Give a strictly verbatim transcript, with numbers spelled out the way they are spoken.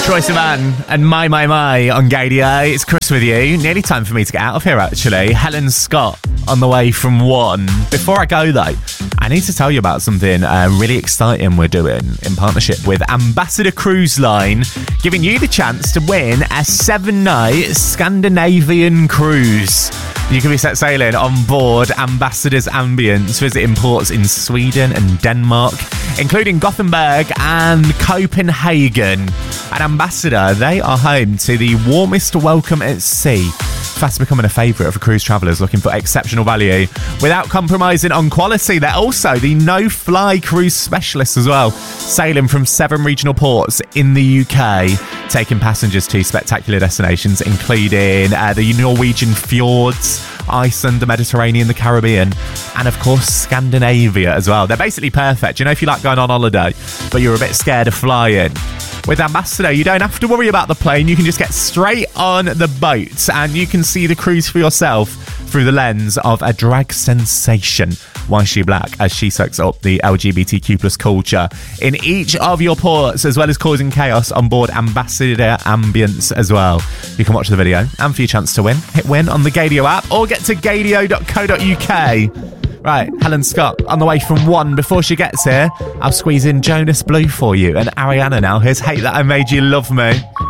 Troye Sivan and My My My on Gaydio. It's Chris with you. Nearly time for me to get out of here, actually. Helen Scott on the way from one. Before I go, though, I need to tell you about something uh, really exciting we're doing in partnership with Ambassador Cruise Line, giving you the chance to win a seven-night Scandinavian cruise. You can be set sailing on board Ambassador's Ambience, visiting ports in Sweden and Denmark, including Gothenburg and Copenhagen. And Ambassador, they are home to the warmest welcome at sea, fast becoming a favourite for cruise travellers looking for exceptional value without compromising on quality. They're also the no-fly cruise specialists as well, sailing from seven regional ports in the U K, taking passengers to spectacular destinations including uh, the Norwegian fjords, Iceland, the Mediterranean, the Caribbean, and of course Scandinavia as well. They're basically perfect. You know, if you like going on holiday but you're a bit scared of flying, with Ambassador, you don't have to worry about the plane. You can just get straight on the boat and you can see the cruise for yourself through the lens of a drag sensation, Waishi Black, as she soaks up the L G B T Q plus culture in each of your ports, as well as causing chaos on board Ambassador Ambience as well. You can watch the video, and for your chance to win, hit win on the Gaydio app or get to gaydio dot co dot uk. Right, Helen Scott on the way from one. Before she gets here, I'll squeeze in Jonas Blue for you and Ariana now. Here's Hate That I Made You Love Me.